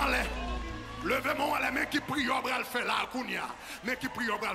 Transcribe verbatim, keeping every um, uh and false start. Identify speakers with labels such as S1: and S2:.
S1: en l'air. Levez-moi les mains qui prient, on va le faire là, Kounia. Mais qui prient, on va